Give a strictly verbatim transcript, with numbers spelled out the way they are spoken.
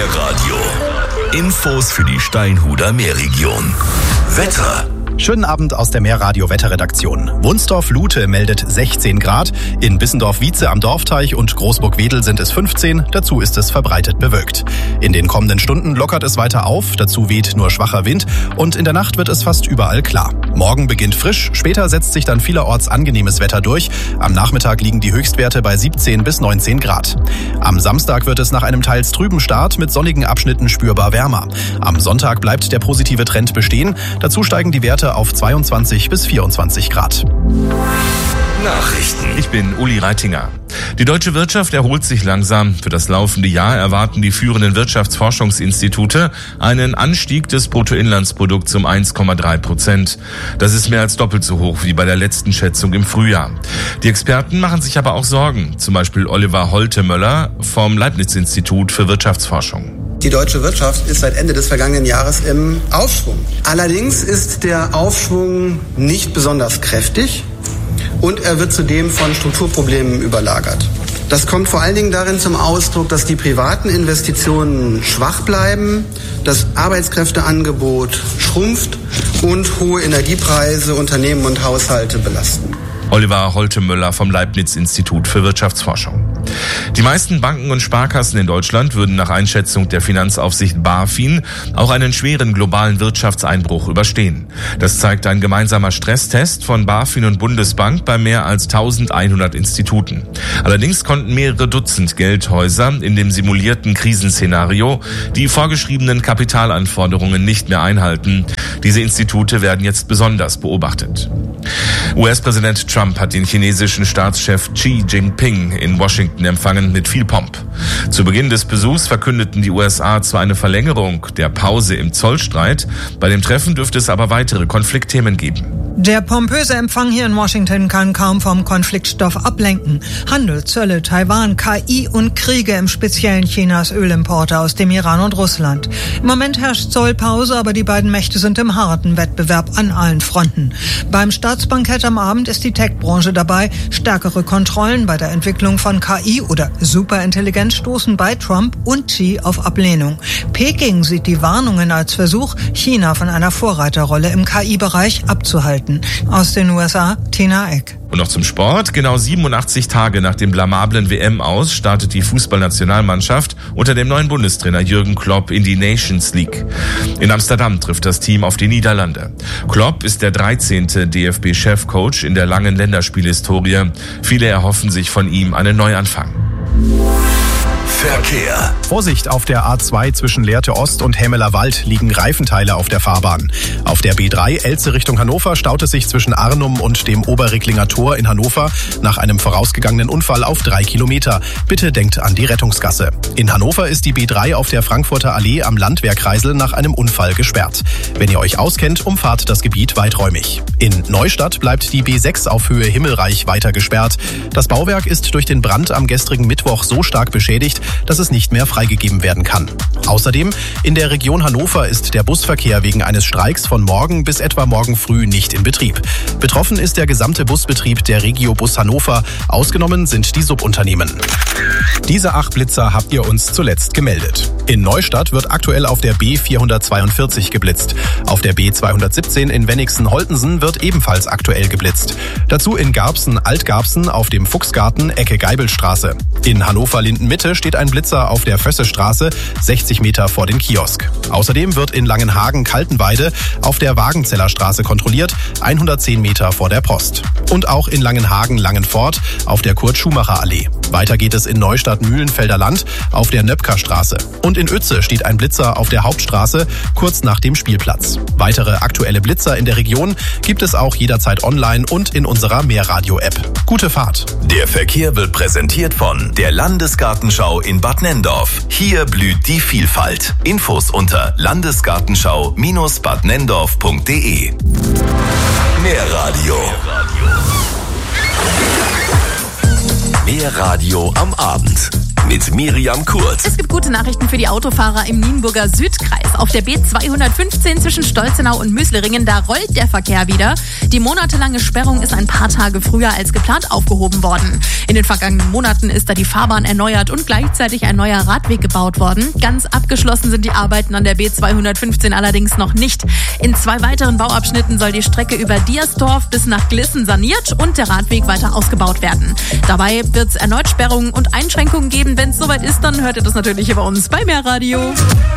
Meerradio. Infos für die Steinhuder Meerregion. Wetter. Schönen Abend aus der Meerradio-Wetterredaktion. Wunsdorf-Lute meldet sechzehn Grad, in Bissendorf-Wietze am Dorfteich und Großburg-Wedel sind es fünfzehn, dazu ist es verbreitet bewölkt. In den kommenden Stunden lockert es weiter auf, dazu weht nur schwacher Wind und in der Nacht wird es fast überall klar. Morgen beginnt frisch, später setzt sich dann vielerorts angenehmes Wetter durch. Am Nachmittag liegen die Höchstwerte bei siebzehn bis neunzehn Grad. Am Samstag wird es nach einem teils trüben Start mit sonnigen Abschnitten spürbar wärmer. Am Sonntag bleibt der positive Trend bestehen, dazu steigen die Werte auf zweiundzwanzig bis vierundzwanzig Grad. Nachrichten. Ich bin Uli Reitinger. Die deutsche Wirtschaft erholt sich langsam. Für das laufende Jahr erwarten die führenden Wirtschaftsforschungsinstitute einen Anstieg des Bruttoinlandsprodukts um eins Komma drei Prozent. Das ist mehr als doppelt so hoch wie bei der letzten Schätzung im Frühjahr. Die Experten machen sich aber auch Sorgen. Zum Beispiel Oliver Holtemöller vom Leibniz-Institut für Wirtschaftsforschung. Die deutsche Wirtschaft ist seit Ende des vergangenen Jahres im Aufschwung. Allerdings ist der Aufschwung nicht besonders kräftig und er wird zudem von Strukturproblemen überlagert. Das kommt vor allen Dingen darin zum Ausdruck, dass die privaten Investitionen schwach bleiben, das Arbeitskräfteangebot schrumpft und hohe Energiepreise Unternehmen und Haushalte belasten. Oliver Holtemöller vom Leibniz-Institut für Wirtschaftsforschung. Die meisten Banken und Sparkassen in Deutschland würden nach Einschätzung der Finanzaufsicht BaFin auch einen schweren globalen Wirtschaftseinbruch überstehen. Das zeigt ein gemeinsamer Stresstest von BaFin und Bundesbank bei mehr als eintausendeinhundert Instituten. Allerdings konnten mehrere Dutzend Geldhäuser in dem simulierten Krisenszenario die vorgeschriebenen Kapitalanforderungen nicht mehr einhalten. Diese Institute werden jetzt besonders beobachtet. U S-Präsident Trump hat den chinesischen Staatschef Xi Jinping in Washington empfangen mit viel Pomp. Zu Beginn des Besuchs verkündeten die U S A zwar eine Verlängerung der Pause im Zollstreit, bei dem Treffen dürfte es aber weitere Konfliktthemen geben. Der pompöse Empfang hier in Washington kann kaum vom Konfliktstoff ablenken. Handel, Zölle, Taiwan, K I und Kriege, im speziellen Chinas Ölimporte aus dem Iran und Russland. Im Moment herrscht Zollpause, aber die beiden Mächte sind im harten Wettbewerb an allen Fronten. Beim Staatsbankett am Abend ist die Tech-Branche dabei. Stärkere Kontrollen bei der Entwicklung von K I oder Superintelligenz stoßen bei Trump und Xi auf Ablehnung. Peking sieht die Warnungen als Versuch, China von einer Vorreiterrolle im K I-Bereich abzuhalten. Aus den U S A, Tina Eck. Und noch zum Sport. Genau siebenundachtzig Tage nach dem blamablen W M-Aus startet die Fußballnationalmannschaft unter dem neuen Bundestrainer Jürgen Klopp in die Nations League. In Amsterdam trifft das Team auf die Niederlande. Klopp ist der dreizehnte D F B-Chefcoach in der langen Länderspielhistorie. Viele erhoffen sich von ihm einen Neuanfang. Verkehr. Vorsicht, auf der A zwei zwischen Lehrte Ost und Hämeler Wald liegen Reifenteile auf der Fahrbahn. Auf der B drei Elze Richtung Hannover staut es sich zwischen Arnum und dem Oberricklinger Tor in Hannover nach einem vorausgegangenen Unfall auf drei Kilometer. Bitte denkt an die Rettungsgasse. In Hannover ist die B drei auf der Frankfurter Allee am Landwehrkreisel nach einem Unfall gesperrt. Wenn ihr euch auskennt, umfahrt das Gebiet weiträumig. In Neustadt bleibt die B sechs auf Höhe Himmelreich weiter gesperrt. Das Bauwerk ist durch den Brand am gestrigen Mittwoch so stark beschädigt, dass es nicht mehr freigegeben werden kann. Außerdem, in der Region Hannover ist der Busverkehr wegen eines Streiks von morgen bis etwa morgen früh nicht in Betrieb. Betroffen ist der gesamte Busbetrieb der Regiobus Hannover. Ausgenommen sind die Subunternehmen. Diese acht Blitzer habt ihr uns zuletzt gemeldet. In Neustadt wird aktuell auf der B vierhundertzweiundvierzig geblitzt. Auf der B zweihundertsiebzehn in Wenigsen-Holtensen wird ebenfalls aktuell geblitzt. Dazu in Garbsen-Altgarbsen auf dem Fuchsgarten Ecke Geibelstraße. In Hannover-Linden-Mitte steht ein Blitzer auf der Fössestraße, sechzig Meter vor dem Kiosk. Außerdem wird in Langenhagen-Kaltenweide auf der Wagenzeller Straße kontrolliert, hundertzehn Meter vor der Post. Und auch in Langenhagen-Langenfort auf der Kurt-Schumacher-Allee. Weiter geht es in Neustadt-Mühlenfelder Land auf der Nöpker-Straße. Und in Uetze steht ein Blitzer auf der Hauptstraße, kurz nach dem Spielplatz. Weitere aktuelle Blitzer in der Region gibt es auch jederzeit online und in unserer Meerradio-App. Gute Fahrt! Der Verkehr wird präsentiert von der Landesgartenschau in Bad Nenndorf. Hier blüht die Vielfalt. Infos unter landesgartenschau Bindestrich bad nenndorf punkt de. Meerradio. Meerradio am Abend. mit Miriam Kurz. Es gibt gute Nachrichten für die Autofahrer im Nienburger Südkreis. Auf der B zweihundertfünfzehn zwischen Stolzenau und Müsleringen, da rollt der Verkehr wieder. Die monatelange Sperrung ist ein paar Tage früher als geplant aufgehoben worden. In den vergangenen Monaten ist da die Fahrbahn erneuert und gleichzeitig ein neuer Radweg gebaut worden. Ganz abgeschlossen sind die Arbeiten an der B zweihundertfünfzehn allerdings noch nicht. In zwei weiteren Bauabschnitten soll die Strecke über Diersdorf bis nach Glissen saniert und der Radweg weiter ausgebaut werden. Dabei wird es erneut Sperrungen und Einschränkungen geben. Wenn es soweit ist, dann hört ihr das natürlich hier bei uns bei Mehrradio.